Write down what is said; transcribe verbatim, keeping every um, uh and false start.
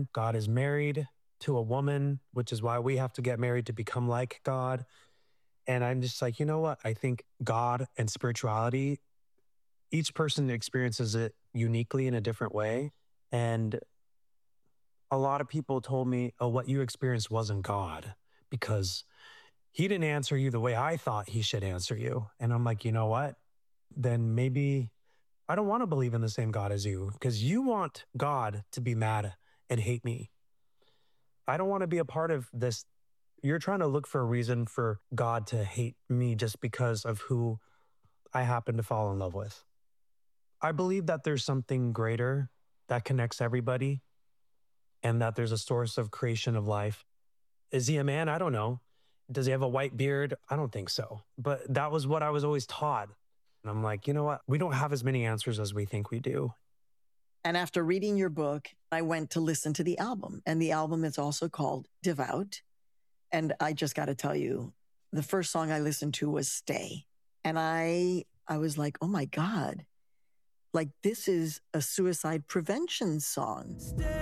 man, God is married to a woman, which is why we have to get married to become like God. And I'm just like, you know what? I think God and spirituality, each person experiences it uniquely in a different way. And a lot of people told me, oh, what you experienced wasn't God because he didn't answer you the way I thought he should answer you. And I'm like, you know what? Then maybe I don't want to believe in the same God as you because you want God to be mad and hate me. I don't want to be a part of this. You're trying to look for a reason for God to hate me just because of who I happen to fall in love with. I believe that there's something greater that connects everybody and that there's a source of creation of life. Is he a man? I don't know. Does he have a white beard? I don't think so. But that was what I was always taught. And I'm like, you know what? We don't have as many answers as we think we do. And after reading your book, I went to listen to the album. And the album is also called Devout. And I just got to tell you, the first song I listened to was Stay. And I I was like, oh my God, like this is a suicide prevention song. Stay.